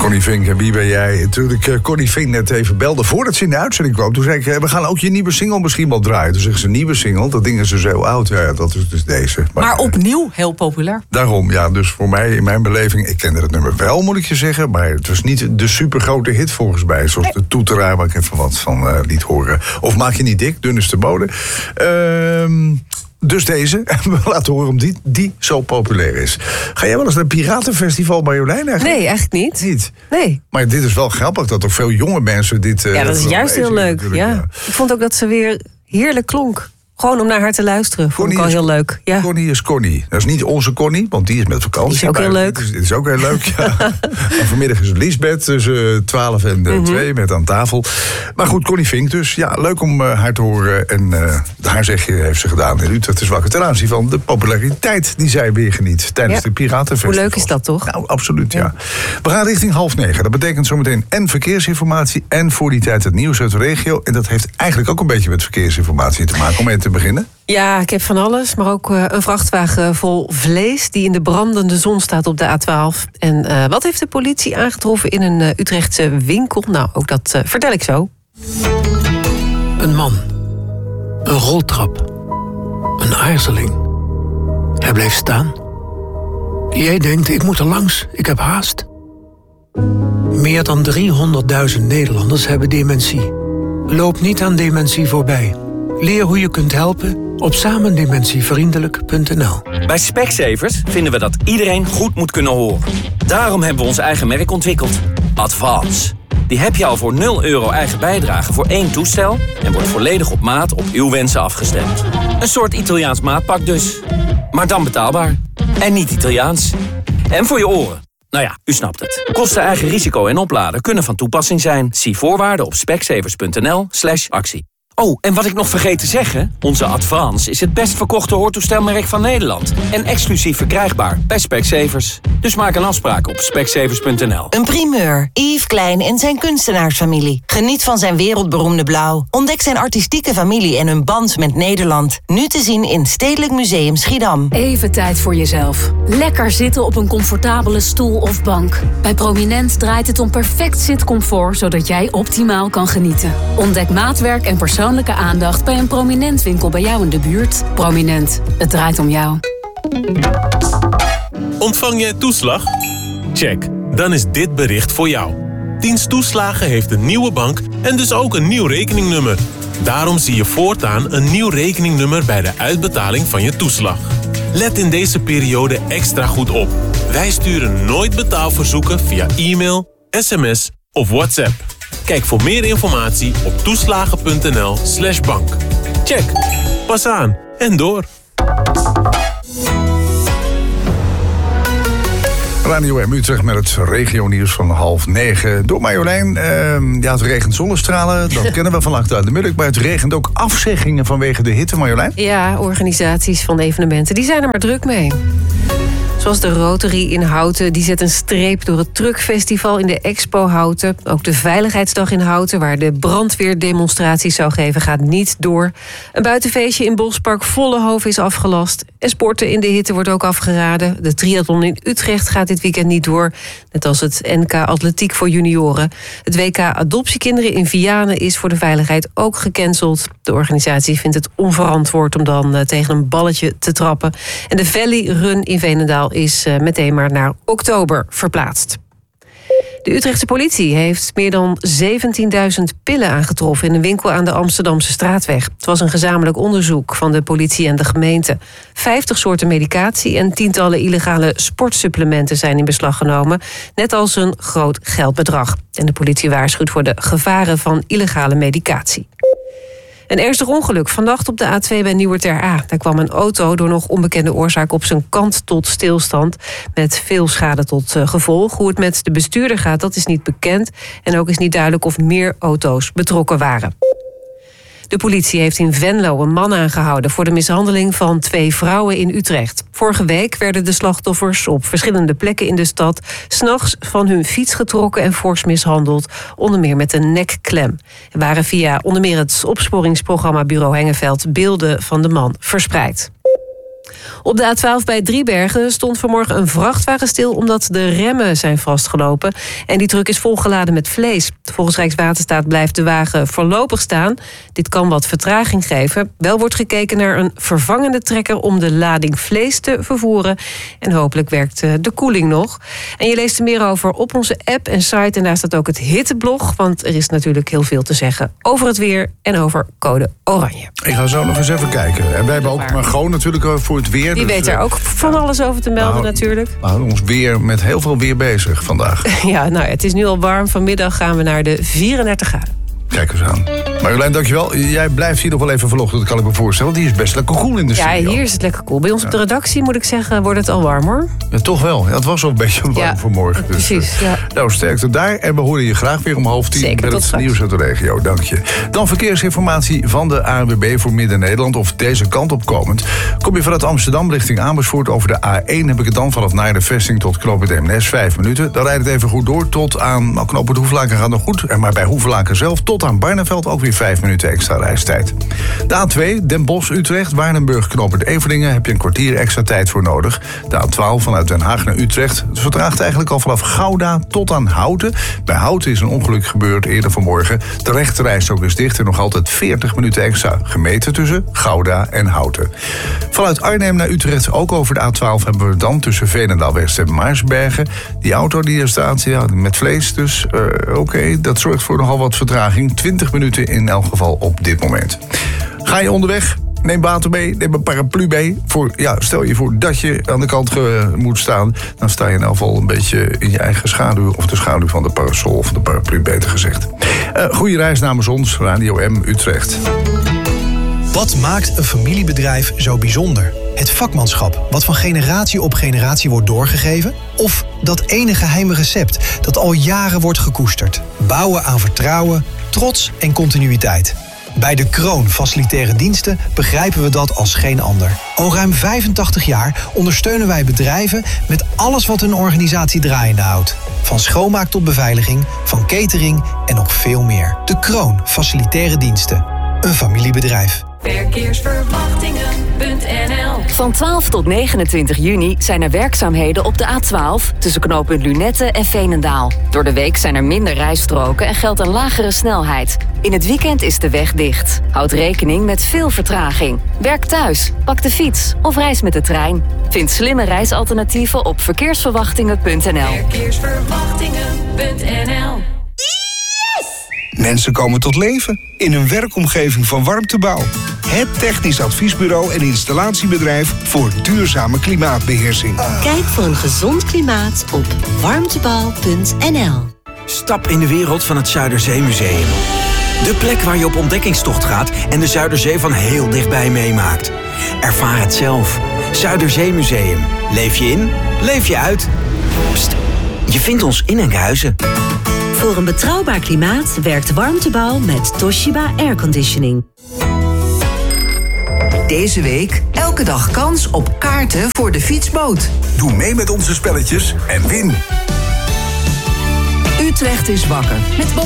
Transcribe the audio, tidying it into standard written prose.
Connie Fink, en wie ben jij? Toen ik Connie Fink net even belde voordat ze in de uitzending kwam, toen zei ik, we gaan ook je nieuwe single misschien wel draaien. Toen zegt ze, nieuwe single, dat ding is dus heel oud. Ja, dat is dus deze. Maar opnieuw heel populair. Daarom, ja, dus voor mij, in mijn beleving, ik kende het nummer wel, moet ik je zeggen, maar het was niet de supergrote hit volgens mij. Zoals de toeteraar, waar ik even wat van liet horen. Of Maak je niet dik, dun is de mode. Dus deze, en we laten horen omdat die zo populair is. Ga jij wel eens naar het Piratenfestival, Marjolein? Eigenlijk? Nee, eigenlijk niet. Nee. Maar dit is wel grappig dat ook veel jonge mensen dit... ja, dat is juist heel leuk. Ja. Ik vond ook dat ze weer heerlijk klonk. Gewoon om naar haar te luisteren, vond ik al heel leuk. Ja. Connie is Connie. Dat is niet onze Connie, want die is met vakantie. Die is ook heel leuk. Dit is ook heel leuk, ja. En vanmiddag is het Liesbeth tussen 12 en 2 met aan tafel. Maar goed, Connie Fink dus. Ja, leuk om haar te horen. En haar zegje heeft ze gedaan in Utrecht is wakker ten aanzien van de populariteit die zij weer geniet tijdens de Piratenfestival. Hoe leuk is dat toch? Nou, absoluut, ja. We gaan richting 8:30. Dat betekent zometeen en verkeersinformatie en voor die tijd het nieuws uit de regio. En dat heeft eigenlijk ook een beetje met verkeersinformatie te maken. Om mee te beginnen. Ja, ik heb van alles, maar ook een vrachtwagen vol vlees die in de brandende zon staat op de A12. En wat heeft de politie aangetroffen in een Utrechtse winkel? Nou, ook dat vertel ik zo. Een man. Een roltrap. Een aarzeling. Hij bleef staan. Jij denkt, ik moet er langs, ik heb haast. Meer dan 300.000 Nederlanders hebben dementie. Loop niet aan dementie voorbij. Leer hoe je kunt helpen op samendementievriendelijk.nl. Bij Specsavers vinden we dat iedereen goed moet kunnen horen. Daarom hebben we ons eigen merk ontwikkeld. Advance. Die heb je al voor €0 eigen bijdrage voor 1 toestel en wordt volledig op maat op uw wensen afgestemd. Een soort Italiaans maatpak dus. Maar dan betaalbaar. En niet Italiaans. En voor je oren. Nou ja, u snapt het. Kosten, eigen risico en opladen kunnen van toepassing zijn. Zie voorwaarden op specsavers.nl/actie. Oh, en wat ik nog vergeet te zeggen, onze Advance is het best verkochte hoortoestelmerk van Nederland. En exclusief verkrijgbaar bij Specsavers. Dus maak een afspraak op specsavers.nl. Een primeur. Yves Klein en zijn kunstenaarsfamilie. Geniet van zijn wereldberoemde blauw. Ontdek zijn artistieke familie en hun band met Nederland. Nu te zien in Stedelijk Museum Schiedam. Even tijd voor jezelf. Lekker zitten op een comfortabele stoel of bank. Bij Prominent draait het om perfect zitcomfort, zodat jij optimaal kan genieten. Ontdek maatwerk en persoonlijke aandacht bij een Prominent winkel bij jou in de buurt. Prominent, het draait om jou. Ontvang jij toeslag? Check, dan is dit bericht voor jou. Dienst Toeslagen heeft een nieuwe bank en dus ook een nieuw rekeningnummer. Daarom zie je voortaan een nieuw rekeningnummer bij de uitbetaling van je toeslag. Let in deze periode extra goed op. Wij sturen nooit betaalverzoeken via e-mail, sms of WhatsApp. Kijk voor meer informatie op toeslagen.nl/bank. Check, pas aan en door. Radio M Utrecht met het regionieuws van 8:30. Door Marjolein. Ja, het regent zonnestralen. Dat kennen we van achter uit de middag. Maar het regent ook afzeggingen vanwege de hitte, Marjolein. Ja, organisaties van evenementen, die zijn er maar druk mee. Zoals de Rotary in Houten, die zet een streep door het Truckfestival in de Expo Houten. Ook de Veiligheidsdag in Houten, waar de brandweerdemonstraties zou geven, gaat niet door. Een buitenfeestje in Bospark Vollenhoven is afgelast. En sporten in de hitte wordt ook afgeraden. De triathlon in Utrecht gaat dit weekend niet door. Net als het NK Atletiek voor junioren. Het WK Adoptiekinderen in Vianen is voor de veiligheid ook gecanceld. De organisatie vindt het onverantwoord om dan tegen een balletje te trappen. En de Valley Run in Veenendaal is meteen maar naar oktober verplaatst. De Utrechtse politie heeft meer dan 17.000 pillen aangetroffen in een winkel aan de Amsterdamse Straatweg. Het was een gezamenlijk onderzoek van de politie en de gemeente. 50 soorten medicatie en tientallen illegale sportsupplementen zijn in beslag genomen, net als een groot geldbedrag. En de politie waarschuwt voor de gevaren van illegale medicatie. Een ernstig ongeluk vannacht op de A2 bij Nieuwer Ter Aa. Daar kwam een auto door nog onbekende oorzaak op zijn kant tot stilstand, met veel schade tot gevolg. Hoe het met de bestuurder gaat, dat is niet bekend. En ook is niet duidelijk of meer auto's betrokken waren. De politie heeft in Venlo een man aangehouden voor de mishandeling van 2 vrouwen in Utrecht. Vorige week werden de slachtoffers op verschillende plekken in de stad 's nachts van hun fiets getrokken en fors mishandeld, onder meer met een nekklem. Er waren via onder meer het opsporingsprogramma Bureau Hengeveld beelden van de man verspreid. Op de A12 bij Driebergen stond vanmorgen een vrachtwagen stil omdat de remmen zijn vastgelopen. En die truck is volgeladen met vlees. Volgens Rijkswaterstaat blijft de wagen voorlopig staan. Dit kan wat vertraging geven. Wel wordt gekeken naar een vervangende trekker om de lading vlees te vervoeren. En hopelijk werkt de koeling nog. En je leest er meer over op onze app en site. En daar staat ook het hitteblog. Want er is natuurlijk heel veel te zeggen over het weer en over code oranje. Ik ga zo nog eens even kijken. En wij hebben ook Margot natuurlijk voor het weer. Die weet daar ook van alles over te melden natuurlijk. We houden ons weer met heel veel weer bezig vandaag. Ja, nou, het is nu al warm. Vanmiddag gaan we naar de 34 graden. Kijk eens aan. Marjolein, dankjewel. Jij blijft hier nog wel even vanochtend, dat kan ik me voorstellen. Die is best lekker koel in de studio. Ja, hier is het lekker koel. Bij ons op de redactie, moet ik zeggen, wordt het al warm, hoor. Ja, toch wel. Ja, het was al een beetje warm vanmorgen. Dus, precies, ja. Nou, sterkte daar. En we horen je graag weer om 9:30 Zeker, met het nieuws uit de regio. Dank je. Dan verkeersinformatie van de ANWB voor Midden-Nederland. Of deze kant op komend. Kom je vanuit Amsterdam richting Amersfoort over de A1... heb ik het dan vanaf naar de vesting tot knooppunt Eemnes 5 minuten. Dan rijdt het even goed door tot aan... Nou, knooppunt Hoeflaken gaat nog goed. Maar bij Hoeflaken zelf tot aan Barneveld ook weer 5 minuten extra reistijd. De A2, Den Bosch-Utrecht, Waardenburg, knooppunt Everdingen... heb je een kwartier extra tijd voor nodig. De A12 vanuit Den Haag naar Utrecht. Het vertraagt eigenlijk al vanaf Gouda tot aan Houten. Bij Houten is een ongeluk gebeurd eerder vanmorgen. De rechterrijstrook is dicht en nog altijd 40 minuten extra gemeten tussen Gouda en Houten. Vanuit Arnhem naar Utrecht, ook over de A12... hebben we dan tussen Veenendaal-West en Maarsbergen. Die auto die er staat, ja, met vlees dus. Oké, dat zorgt voor nogal wat vertraging. 20 minuten in elk geval op dit moment. Ga je onderweg? Neem water mee, neem een paraplu mee. Stel je voor dat je aan de kant moet staan... dan sta je in elk geval een beetje in je eigen schaduw... of de schaduw van de parasol of de paraplu, beter gezegd. Goeie reis namens ons, Radio M Utrecht. Wat maakt een familiebedrijf zo bijzonder? Het vakmanschap, wat van generatie op generatie wordt doorgegeven? Of dat ene geheime recept dat al jaren wordt gekoesterd? Bouwen aan vertrouwen, trots en continuïteit. Bij De Kroon Facilitaire Diensten begrijpen we dat als geen ander. Al ruim 85 jaar ondersteunen wij bedrijven met alles wat een organisatie draaiende houdt. Van schoonmaak tot beveiliging, van catering en nog veel meer. De Kroon Facilitaire Diensten. Een familiebedrijf. Verkeersverwachtingen.nl. Van 12 tot 29 juni zijn er werkzaamheden op de A12... tussen knooppunt Lunette en Veenendaal. Door de week zijn er minder rijstroken en geldt een lagere snelheid. In het weekend is de weg dicht. Houd rekening met veel vertraging. Werk thuis, pak de fiets of reis met de trein. Vind slimme reisalternatieven op verkeersverwachtingen.nl. Verkeersverwachtingen.nl. Mensen komen tot leven in een werkomgeving van Warmtebouw. Het technisch adviesbureau en installatiebedrijf voor duurzame klimaatbeheersing. Kijk voor een gezond klimaat op warmtebouw.nl. Stap in de wereld van het Zuiderzeemuseum. De plek waar je op ontdekkingstocht gaat en de Zuiderzee van heel dichtbij meemaakt. Ervaar het zelf. Zuiderzeemuseum. Leef je in, leef je uit. Pst, je vindt ons in Enkhuizen. Voor een betrouwbaar klimaat werkt Warmtebouw met Toshiba Airconditioning. Deze week elke dag kans op kaarten voor de fietsboot. Doe mee met onze spelletjes en win. Utrecht is wakker met